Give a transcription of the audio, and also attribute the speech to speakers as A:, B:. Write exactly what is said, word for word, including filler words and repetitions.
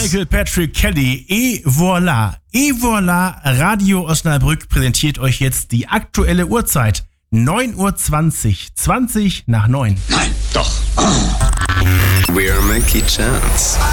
A: Michael Patrick Kelly, et voilà. Et voilà, Radio Osnabrück präsentiert euch jetzt die aktuelle Uhrzeit. neun Uhr zwanzig, zwanzig nach neun.
B: Nein, doch.
C: We're Mickey Chance.